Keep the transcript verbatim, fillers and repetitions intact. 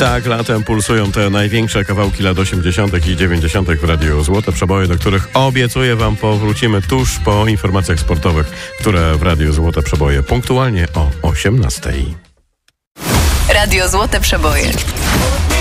Tak, latem pulsują te największe kawałki lat osiemdziesiątych i dziewięćdziesiątych w Radiu Złote Przeboje, do których obiecuję wam powrócimy tuż po informacjach sportowych, które w Radiu Złote Przeboje punktualnie o osiemnastej. Radio Złote Przeboje.